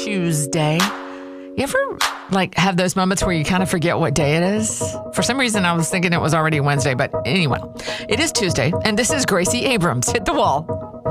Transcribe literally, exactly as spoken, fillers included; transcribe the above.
Tuesday. You ever like have those moments where you kind of forget what day it is? For some reason, I was thinking it was already Wednesday, but anyway, it is Tuesday, and this is Gracie Abrams. Hit the wall.